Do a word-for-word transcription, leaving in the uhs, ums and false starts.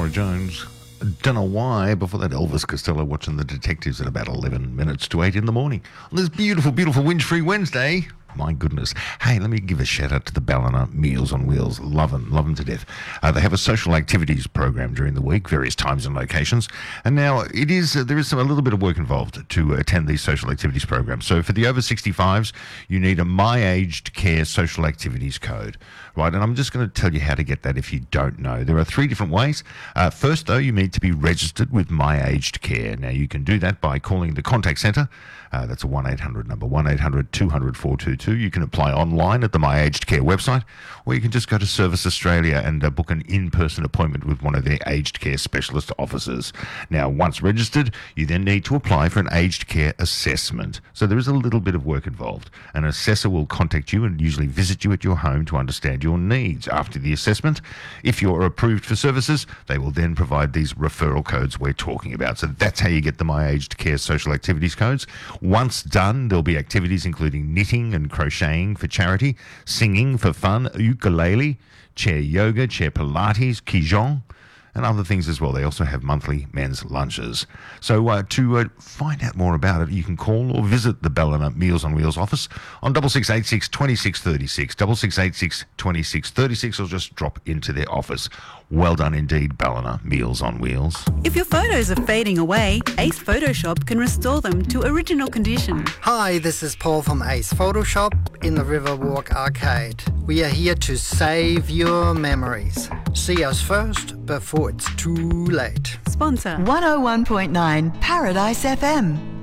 Norah Jones. Don't know why. Before that, Elvis Costello watching The Detectives at about eleven minutes to eight in the morning on this beautiful, beautiful Winch-Free Wednesday. My goodness. Hey, let me give a shout out to the Ballina Meals on Wheels. Love them, love them to death. Uh, they have a social activities program during the week, various times and locations. And now it is uh, there is some, a little bit of work involved to attend these social activities programs. So for the over sixty-fives, you need a My Aged Care social activities code, right? And I'm just going to tell you how to get that if you don't know. There are three different ways. Uh, first, though, you need to be registered with My Aged Care. Now, you can do that by calling the contact centre. Uh, that's a one eight hundred number, one eight hundred two hundred four two two. You can apply online at the My Aged Care website, or you can just go to Service Australia and uh, book an in-person appointment with one of their aged care specialist officers. Now, once registered, you then need to apply for an aged care assessment. So there is a little bit of work involved. An assessor will contact you and usually visit you at your home to understand your needs. After the assessment, if you're approved for services, they will then provide these referral codes we're talking about. So that's how you get the My Aged Care social activities codes. Once done, there'll be activities including knitting and crocheting for charity, singing for fun, ukulele, chair yoga, chair Pilates, Qigong, and other things as well. They also have monthly men's lunches. So uh, to uh, find out more about it, you can call or visit the Ballina Meals on Wheels office on six six eight six, two six three six, six six eight six, two six three six, or just drop into their office. Well done indeed, Ballina Meals on Wheels. If your photos are fading away, Ace Photoshop can restore them to original condition. Hi, this is Paul from Ace Photoshop in the Riverwalk Arcade. We are here to save your memories. See us first before it's too late. Sponsor one oh one point nine Paradise F M.